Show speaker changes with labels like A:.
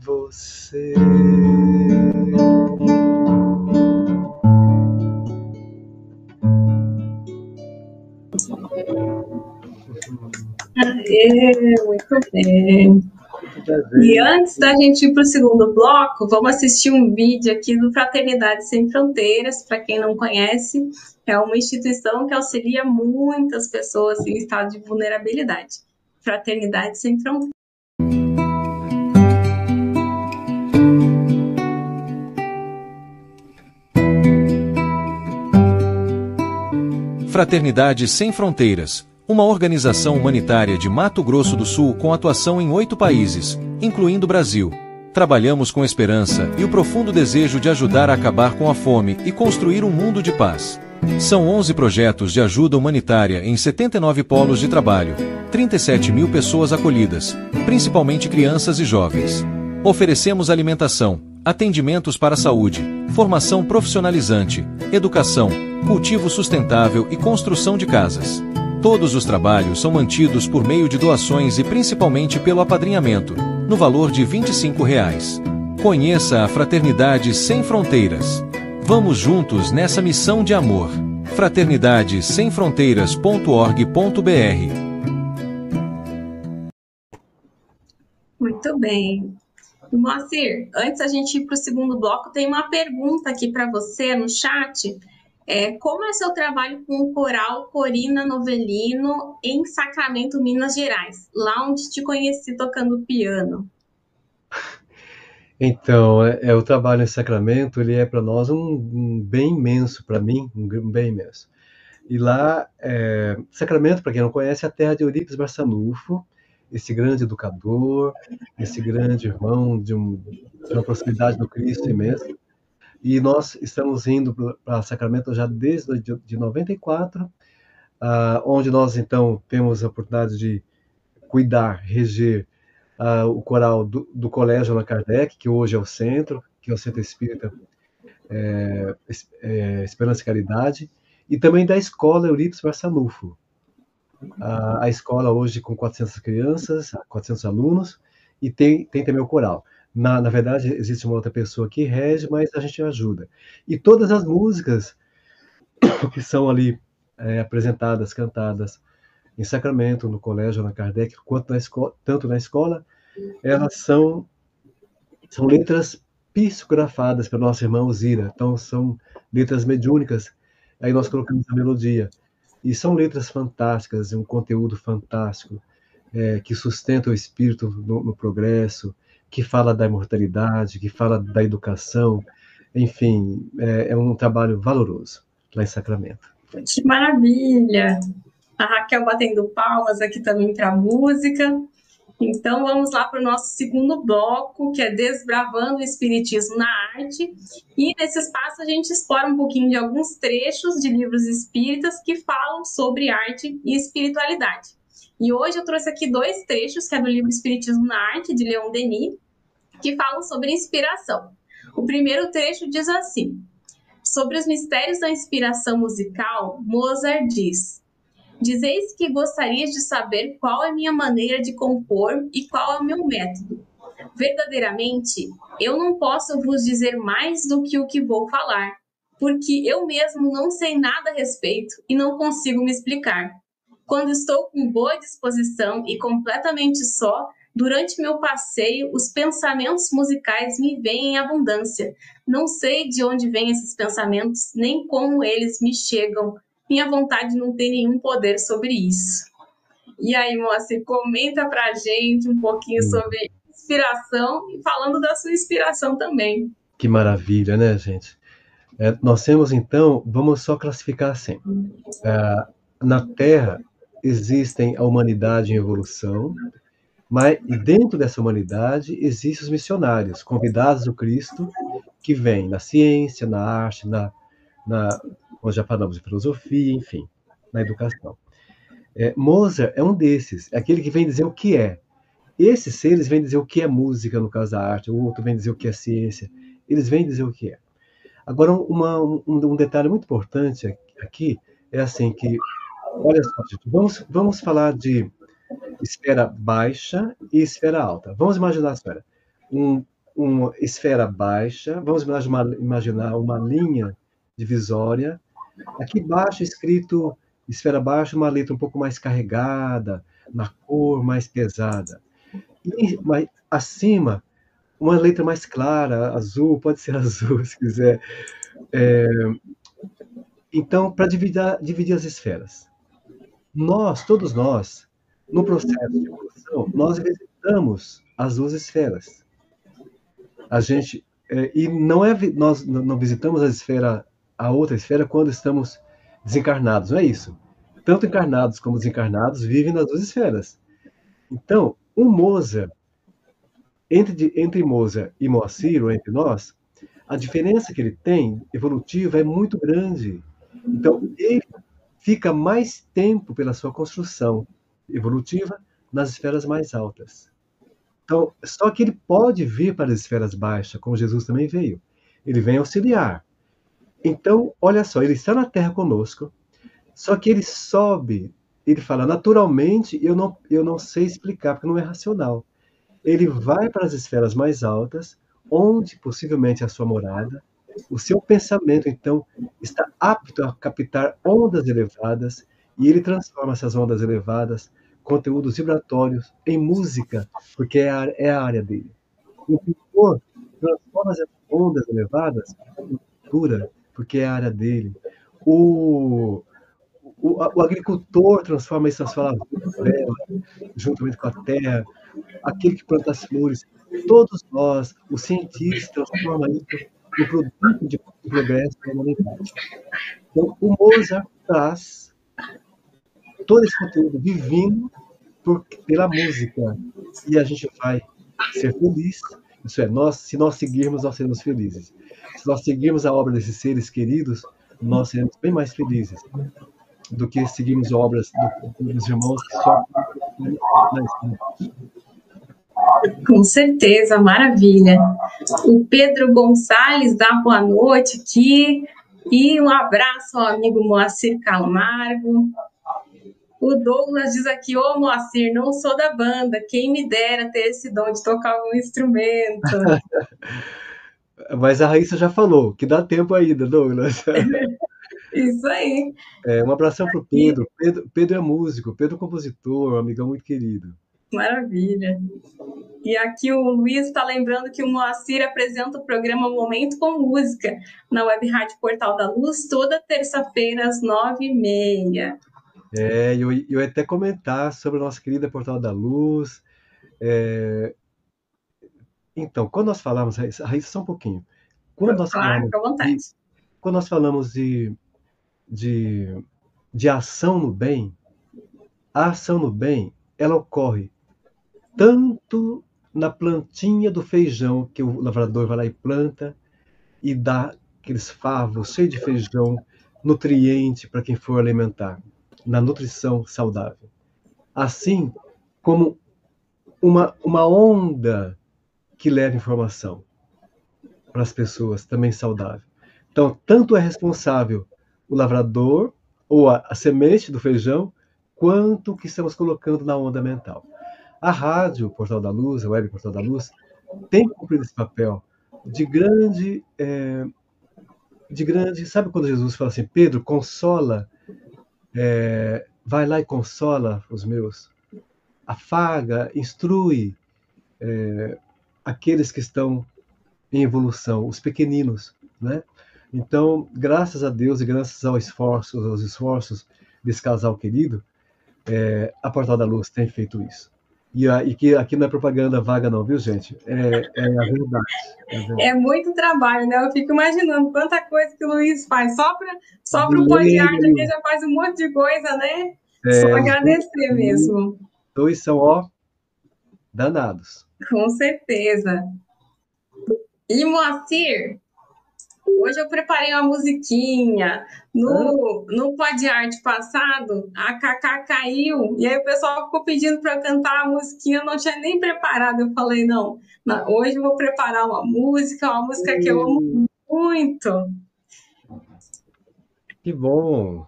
A: você.
B: Muito bem. E antes da gente ir para o segundo bloco, vamos assistir um vídeo aqui do Fraternidade Sem Fronteiras. Para quem não conhece, é uma instituição que auxilia muitas pessoas em estado de vulnerabilidade. Fraternidade Sem Fronteiras.
C: Fraternidade Sem Fronteiras, uma organização humanitária de Mato Grosso do Sul com atuação em 8 países, incluindo o Brasil. Trabalhamos com esperança e o profundo desejo de ajudar a acabar com a fome e construir um mundo de paz. São 11 projetos de ajuda humanitária em 79 polos de trabalho, 37 mil pessoas acolhidas, principalmente crianças e jovens. Oferecemos alimentação, atendimentos para a saúde, formação profissionalizante, educação, cultivo sustentável e construção de casas. Todos os trabalhos são mantidos por meio de doações e principalmente pelo apadrinhamento, no valor de R$ 25. Conheça a Fraternidade Sem Fronteiras. Vamos juntos nessa missão de amor. fraternidadesemfronteiras.org.br.
B: Muito bem. Moacir, antes da gente ir para o segundo bloco, tem uma pergunta aqui para você no chat. Como é seu trabalho com o coral Corina Novelino em Sacramento, Minas Gerais, lá onde te conheci tocando piano?
A: Então, o trabalho em Sacramento, ele é para nós um bem imenso, para mim, um bem imenso. E lá, Sacramento, para quem não conhece, é a terra de Eurípides Barçanufo, esse grande educador, esse grande irmão de uma proximidade do Cristo imensa. E nós estamos indo para Sacramento já desde de 94, onde nós, então, temos a oportunidade de cuidar, reger o coral do Colégio Allan Kardec, que hoje é o centro, que é o Centro Espírita Esperança e Caridade, e também da Escola Eurípides Barçanufo. A escola hoje com 400 crianças, 400 alunos, e tem também o coral. Na verdade, existe uma outra pessoa que rege, mas a gente ajuda. E todas as músicas que são ali apresentadas, cantadas em Sacramento, no Colégio Allan Kardec, tanto na escola, elas são letras psicografadas pela nossa irmã Uzira. Então, são letras mediúnicas. Aí nós colocamos a melodia. E são letras fantásticas, um conteúdo fantástico, que sustenta o espírito no progresso, que fala da imortalidade, que fala da educação. Enfim, é um trabalho valoroso lá em Sacramento.
B: Que maravilha! A Raquel batendo palmas aqui também para a música. Então, vamos lá para o nosso segundo bloco, que é Desbravando o Espiritismo na Arte. E nesse espaço a gente explora um pouquinho de alguns trechos de livros espíritas que falam sobre arte e espiritualidade. E hoje eu trouxe aqui 2 trechos, que é do livro Espiritismo na Arte, de Leon Denis, que falam sobre inspiração. O primeiro trecho diz assim: sobre os mistérios da inspiração musical, Mozart diz: dizeis que gostarias de saber qual é a minha maneira de compor e qual é o meu método. Verdadeiramente, eu não posso vos dizer mais do que o que vou falar, porque eu mesmo não sei nada a respeito e não consigo me explicar. Quando estou com boa disposição e completamente só, durante meu passeio, os pensamentos musicais me vêm em abundância. Não sei de onde vêm esses pensamentos, nem como eles me chegam. Minha vontade não tem nenhum poder sobre isso. E aí, Moacir, comenta pra gente um pouquinho sobre inspiração e falando da sua inspiração também.
A: Que maravilha, né, gente? Nós temos, então, vamos só classificar assim. Na Terra existem a humanidade em evolução, e dentro dessa humanidade existem os missionários, convidados do Cristo, que vêm na ciência, na arte, nós já falamos de filosofia, enfim, na educação. Mozart é um desses, é aquele que vem dizer o que é. Esses seres vêm dizer o que é música, no caso da arte, o outro vem dizer o que é ciência, eles vêm dizer o que é. Agora, um detalhe muito importante aqui é assim que, olha só, gente, vamos falar de esfera baixa e esfera alta. Vamos imaginar a esfera. uma esfera baixa, vamos imaginar uma linha divisória. Aqui embaixo escrito esfera baixa, uma letra um pouco mais carregada, na cor mais pesada. E acima, uma letra mais clara, azul, pode ser azul se quiser. Então, para dividir as esferas. Todos nós, no processo de evolução, nós visitamos as duas esferas. A gente, e não é, nós não visitamos a outra esfera quando estamos desencarnados, não é isso. Tanto encarnados como desencarnados vivem nas duas esferas. Então, o Mozart, entre Mozart e Moacir, ou entre nós, a diferença que ele tem, evolutiva, é muito grande. Então, ele fica mais tempo pela sua construção evolutiva nas esferas mais altas. Então, só que ele pode vir para as esferas baixas, como Jesus também veio. Ele vem auxiliar. Então, olha só, ele está na Terra conosco, só que ele sobe, ele fala, naturalmente, eu não sei explicar, porque não é racional. Ele vai para as esferas mais altas, onde possivelmente é a sua morada. O seu pensamento, então, está apto a captar ondas elevadas, e ele transforma essas ondas elevadas, conteúdos vibratórios, em música, porque é a área dele. O pintor transforma essas ondas elevadas em pintura, porque é a área dele. O agricultor transforma isso nas palavras dela, juntamente com a terra. Aquele que planta as flores, todos nós, os cientistas, transformam isso no produto de progresso da humanidade. Então, o Mozart traz todo esse conteúdo divino pela música, e a gente vai ser feliz. Isso é, se nós seguirmos, nós seremos felizes. Se nós seguirmos a obra desses seres queridos, nós seremos bem mais felizes do que seguirmos obras dos irmãos que só
B: Com certeza, maravilha. O Pedro Gonçalves dá boa noite aqui. E um abraço ao amigo Moacir Camargo. O Douglas diz aqui, ô Moacir, não sou da banda, quem me dera ter esse dom de tocar algum instrumento.
A: Mas a Raíssa já falou, que dá tempo ainda, Douglas.
B: Isso aí.
A: Um abração para o Pedro. Pedro é músico, Pedro é compositor, um amigão muito querido.
B: Maravilha. E aqui o Luiz está lembrando que o Moacir apresenta o programa Momento com Música na Web Rádio Portal da Luz, toda terça-feira às 9h30.
A: Eu ia até comentar sobre a nossa querida Portal da Luz. Então, quando nós falamos, Raíssa, só um pouquinho. Quando nós falamos de ação no bem, a ação no bem, ela ocorre tanto na plantinha do feijão, que o lavrador vai lá e planta, e dá aqueles favos cheios de feijão, nutriente para quem for alimentar, na nutrição saudável. Assim como uma onda que leva informação para as pessoas, também saudável. Então, tanto é responsável o lavrador, ou a semente do feijão, quanto o que estamos colocando na onda mental. A rádio Portal da Luz, a web Portal da Luz, tem cumprido esse papel de grande... Sabe quando Jesus fala assim, Pedro, consola, vai lá e consola os meus, afaga, instrui aqueles que estão em evolução, os pequeninos, né? Então, graças a Deus e graças aos esforços desse casal querido, a Portal da Luz tem feito isso. E que aqui não é propaganda vaga não, viu, gente? É a verdade.
B: É muito trabalho, né? Eu fico imaginando quanta coisa que o Luiz faz. Só para o Podiarte aqui já faz um monte de coisa, né? Só agradecer mesmo.
A: Dois são, danados.
B: Com certeza. E Moacir, hoje eu preparei uma musiquinha. No Podiarte passado, a Cacá caiu. E aí o pessoal ficou pedindo para eu cantar a musiquinha. Eu não tinha nem preparado. Eu falei, não, hoje eu vou preparar uma música que eu amo muito.
A: Que bom.